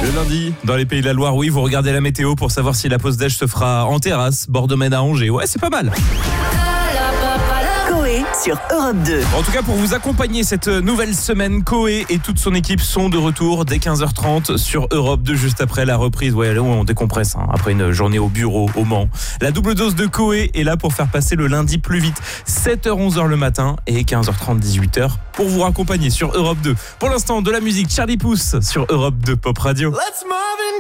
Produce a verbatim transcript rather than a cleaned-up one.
Le lundi, dans les Pays de la Loire, oui, vous regardez la météo pour savoir si la pause déj se fera en terrasse, bord de Maine à Angers. Ouais, c'est pas mal. Coé sur Europe deux. En tout cas, pour vous accompagner cette nouvelle semaine, Coé et toute son équipe sont de retour dès quinze heures trente sur Europe deux, juste après la reprise. Ouais, là où on décompresse, hein, après une journée au bureau, au Mans. La double dose de Coé est là pour faire passer le lundi plus vite. sept heures onze heures le matin et quinze heures trente dix-huit heures pour vous raccompagner sur Europe deux. Pour l'instant, de la musique Charlie Puth sur Europe deux Pop Radio. Let's move in.